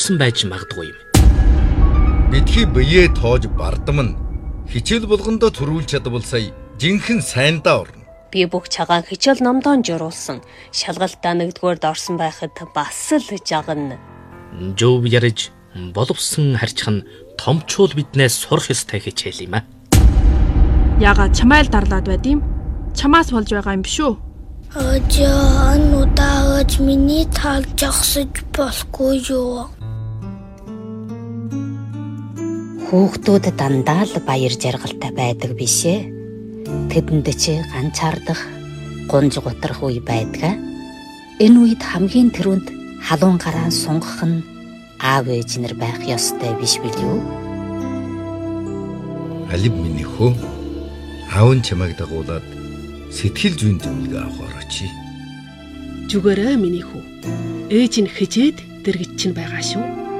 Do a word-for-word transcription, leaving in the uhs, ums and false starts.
байж магадгүй юм. Бидний бие тоож бардам нь хичээл болгондоо төрүүлж чадвал сая жинхэнэ сайндаа орно. Би бүх цагаан хичээл номдоо журуулсан. Шалгалтаа нэгдүгээрд орсон байхад бас л жагна. Жов ярьж боловсон харьцах нь томчуул биднээс сурах ёстой хичээл юм аа. Яагаад чамайл дарлаад байд юм? Чамаас болж байгаа юм биш үү? Ажаа нутаагч миний тал жагсаж болохгүй юу? Хүүхдүүд дандаа л баяр жаргалтай байдаг биш ээ. Тэдэнд чи ганцаардах, гунж гутрах үе байдгаа. Энэ үед хамгийн түрүүнд халуун гараан сунгах нь аав ээж нар байх ёстой биш билүү? Алив миний хөө. Аав нь чамайг дагуулад сэтгэл зүйн зөвлөгөө авах орооч. Зүгээрээ миний хүү. Ээж нь хижээд дэргэж чинь байгаа шүү.